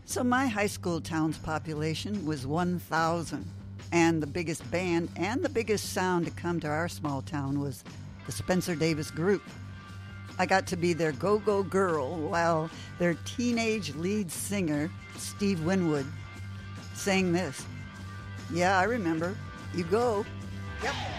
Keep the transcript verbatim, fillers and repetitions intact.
So my high school town's population was one thousand. And the biggest band and the biggest sound to come to our small town was the Spencer Davis Group. I got to be their go-go girl while their teenage lead singer, Steve Winwood, sang this. Yeah, I remember. You go. Yep.